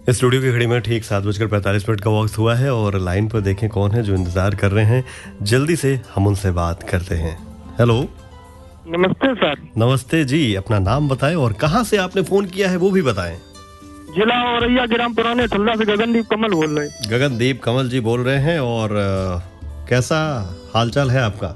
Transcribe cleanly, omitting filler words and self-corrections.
Studio की घड़ी में ठीक 7:45 का वक्त हुआ है और लाइन पर देखें कौन है जो इंतजार कर रहे हैं। जल्दी से हम उनसे बात करते हैं। हेलो। नमस्ते सर। नमस्ते जी, अपना नाम बताएं और कहां से आपने फोन किया है वो भी बताएं। जिला औरैया, ग्राम पुराने ठल्ला से गगनदीप कमल बोल रहे हैं। गगनदीप कमल जी बोल रहे हैं और कैसा हालचाल है आपका?